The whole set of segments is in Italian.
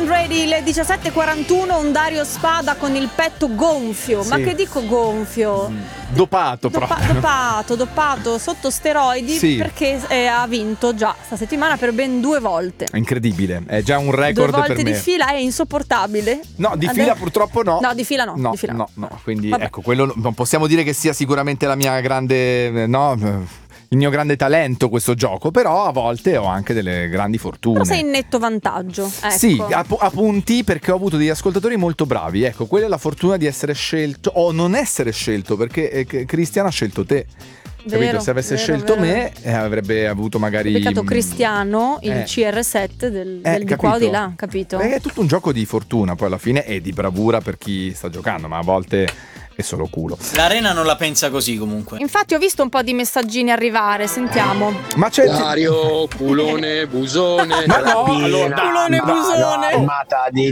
Ready, le 17:41, un Dario Spada con il petto gonfio. Sì. Ma che dico gonfio? Dopato proprio. Dopato, sotto steroidi, Sì. perché ha vinto già sta settimana per ben 2 volte. È incredibile, è già un record 2 volte per me. di fila è insopportabile. No, di fila purtroppo no. No, di fila no. No, di fila no. quindi Vabbè. ecco, quello non possiamo dire che sia sicuramente la mia grande, il mio grande talento questo gioco, però a volte ho anche delle grandi fortune. Però sei in netto vantaggio. Ecco. Sì, a punti, perché ho avuto degli ascoltatori molto bravi. Ecco, quella è la fortuna di essere scelto o non essere scelto, perché Cristian ha scelto te. Capito? Se avesse scelto me, avrebbe avuto magari. Ho beccato Cristiano, il CR7 del di qua o di là, capito? È tutto un gioco di fortuna poi alla fine e di bravura per chi sta giocando, ma a volte è solo culo. L'Arena non la pensa così comunque. Infatti ho visto un po' di messaggini arrivare, sentiamo. Ma c'è Dario, culone, busone. Ma no, Culone, busone. Armata di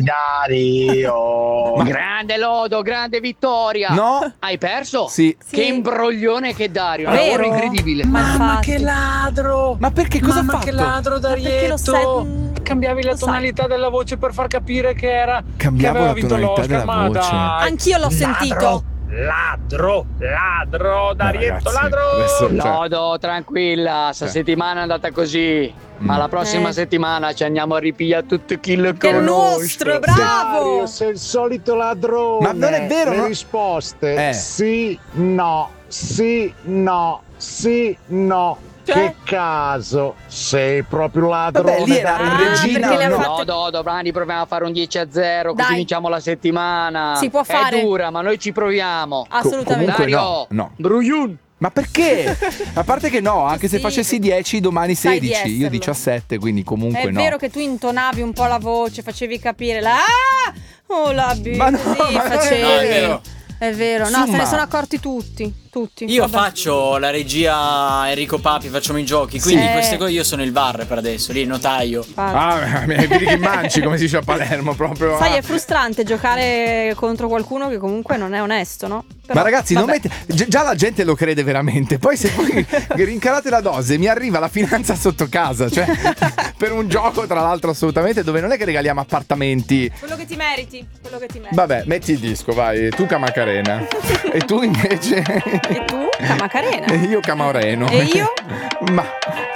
Dario. Grande lodo, grande vittoria. No. Hai perso? Sì. Che imbroglione che Dario. Un Vero? lavoro incredibile. Ma infatti. ladro! Ma perché cosa ha fatto? Che ladro, perché lo sai? Cambiavi la Lo sai. tonalità della voce per far capire che era. Cambiavo che aveva la vinto tonalità l'Oscar, della ma voce. dai. Anch'io l'ho sentito. Ladro, Darietto, ragazzi, ladro! adesso- Lodo, tranquilla, sta settimana è andata così. Ma la prossima settimana ci andiamo a ripigliare tutto chi lo Che è conosce. nostro, bravo! Dario, sei il solito ladrone. Ma non è vero, Le no? risposte sì, no, sì, no, sì, no. Cioè? Che caso, sei proprio ladrone. Vabbè, lì era Dario. in regina, perché le ha no? fatte- No, domani proviamo a fare un 10-0, Dai. così vinciamo la settimana. Si può fare. È dura, ma noi ci proviamo. Assolutamente. comunque Dario, no. Brugliun. Ma perché? A parte che no, anche se Sì. facessi 10, domani Sai di 16, io esserlo. 17, quindi comunque È no. vero che tu intonavi un po' la voce, facevi capire la oh la B. Ma no, sì, ma non è facevi. No, è vero. È vero, no, Insomma. se ne sono accorti tutti. Io Vabbè. faccio la regia Enrico Papi, facciamo i giochi, quindi Sì. queste cose io sono il VAR per adesso, lì il notaio. Ah, vedi che manci, come si dice a Palermo, proprio. Sai, è frustrante giocare contro qualcuno che comunque non è onesto, no? Però, Ma ragazzi, non vabbè. già la gente lo crede veramente. Poi se voi rincarate la dose, mi arriva la finanza sotto casa. Cioè, per un gioco, tra l'altro, assolutamente, dove non è che regaliamo appartamenti. Quello che ti meriti, quello che ti meriti. Vabbè, metti il disco, vai. Tu Camacarena. E tu invece. E tu, Camacarena. E io Camaoreno. E io? Ma